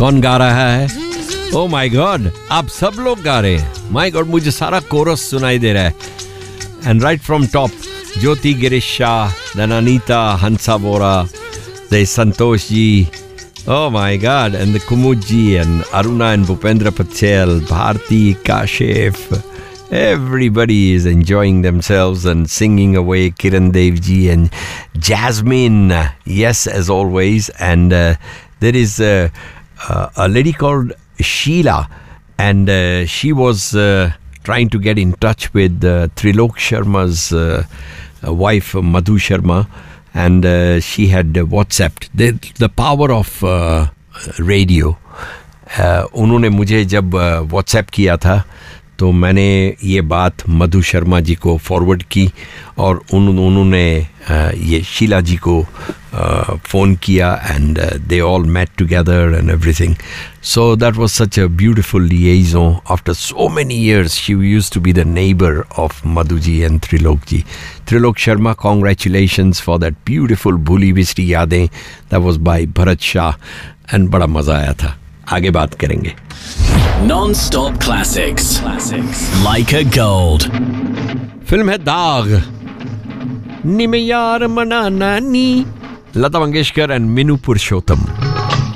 कौन गा रहा है? Oh my God, आप सब लोग गा रहे हैं. My God, मुझे सारा कोरस सुनाई दे रहा है. And right from top, Jyoti Girish Shah, then Anita Hansa Vora, there's Santosh ji. Oh my God, and the Kumud ji, and Aruna and Bhupendra Patel, Bharti, Kashif. Everybody is enjoying themselves and singing away. Kiran Dev ji and Jasmine, yes, as always. And there is a lady called Sheila, and she was trying to get in touch with Trilok Sharma's wife, Madhu Sharma, and she had WhatsApped. The power of radio. उन्होंने मुझे जब WhatsApp किया था तो मैंने ये बात मधु शर्मा जी को फॉरवर्ड की और उन्होंने ये शीला जी को फ़ोन किया and they all met together and everything. So that was such a beautiful liaison. After so many years, she used to be the neighbor of Madhu ji and Trilok ji. Trilok Sharma, congratulations for that beautiful Bhuli Bisri Yadein. That was by Bharat Shah and बड़ा मज़ा आया था. आगे बात करेंगे. Non-stop classics. Like a gold. Film है दाग. नी में यार मनाना नी. Lata Mangeshkar and Minu Purushottam.